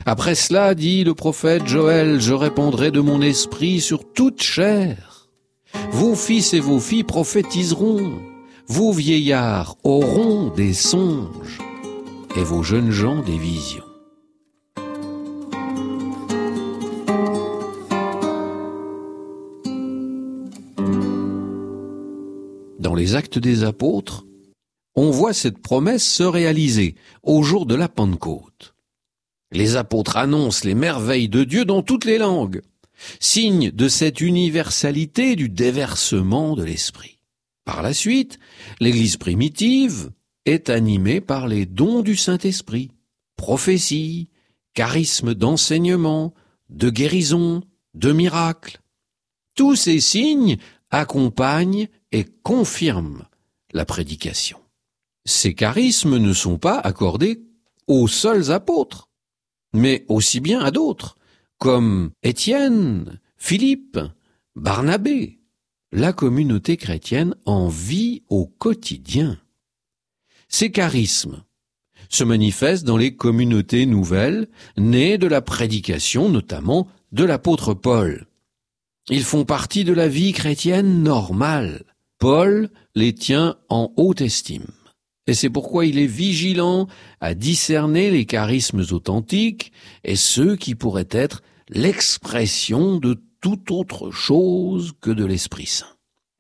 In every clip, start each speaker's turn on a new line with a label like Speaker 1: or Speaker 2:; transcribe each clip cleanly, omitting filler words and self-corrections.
Speaker 1: Après cela, dit le prophète Joël, je répandrai de mon esprit sur toute chair. Vos fils et vos filles prophétiseront, vos vieillards auront des songes, et vos jeunes gens des visions. Dans les Actes des Apôtres, on voit cette promesse se réaliser au jour de la Pentecôte. Les apôtres annoncent les merveilles de Dieu dans toutes les langues, signe de cette universalité du déversement de l'Esprit. Par la suite, l'Église primitive est animée par les dons du Saint-Esprit, prophétie, charisme d'enseignement, de guérison, de miracles. Tous ces signes accompagnent et confirment la prédication. Ces charismes ne sont pas accordés aux seuls apôtres, mais aussi bien à d'autres, comme Étienne, Philippe, Barnabé. La communauté chrétienne en vit au quotidien. Ces charismes se manifestent dans les communautés nouvelles, nées de la prédication, notamment de l'apôtre Paul. Ils font partie de la vie chrétienne normale. Paul les tient en haute estime. Et c'est pourquoi il est vigilant à discerner les charismes authentiques et ceux qui pourraient être l'expression de toute autre chose que de l'Esprit Saint.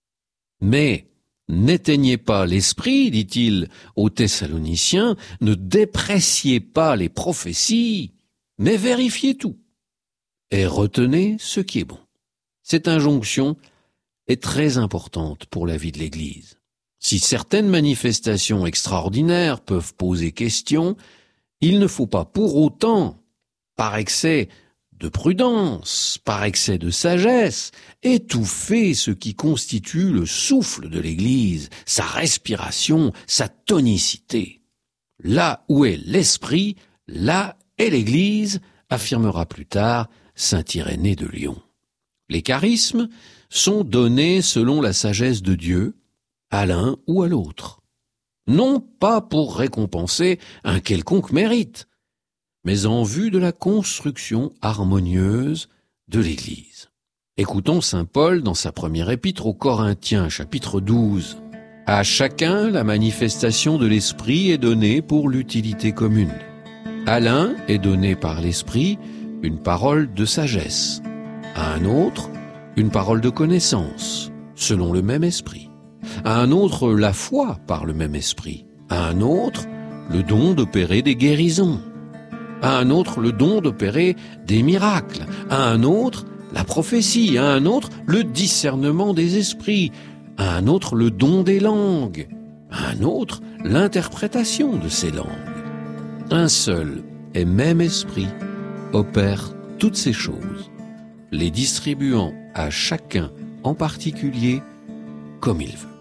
Speaker 1: Mais n'éteignez pas l'esprit, dit-il aux Thessaloniciens, ne dépréciez pas les prophéties, mais vérifiez tout et retenez ce qui est bon. Cette injonction est très importante pour la vie de l'Église. Si certaines manifestations extraordinaires peuvent poser question, il ne faut pas pour autant, par excès de prudence, par excès de sagesse, étouffer ce qui constitue le souffle de l'Église, sa respiration, sa tonicité. Là où est l'Esprit, là est l'Église, affirmera plus tard saint Irénée de Lyon. Les charismes sont donnés selon la sagesse de Dieu, à l'un ou à l'autre. Non pas pour récompenser un quelconque mérite, mais en vue de la construction harmonieuse de l'Église. Écoutons saint Paul dans sa première épître aux Corinthiens, chapitre 12. À chacun, la manifestation de l'Esprit est donnée pour l'utilité commune. À l'un est donnée par l'Esprit une parole de sagesse, à un autre une parole de connaissance, selon le même Esprit. À un autre, la foi par le même Esprit. À un autre, le don d'opérer des guérisons. À un autre, le don d'opérer des miracles. À un autre, la prophétie. À un autre, le discernement des esprits. À un autre, le don des langues. À un autre, l'interprétation de ces langues. Un seul et même Esprit opère toutes ces choses, les distribuant à chacun en particulier comme il veut.